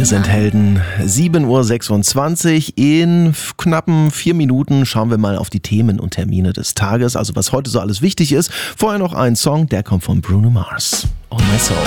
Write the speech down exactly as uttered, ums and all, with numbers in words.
Wir sind Helden. sieben Uhr sechsundzwanzig. In knappen vier Minuten schauen wir mal auf die Themen und Termine des Tages. Also was heute so alles wichtig ist. Vorher noch ein Song, der kommt von Bruno Mars. On My Soul.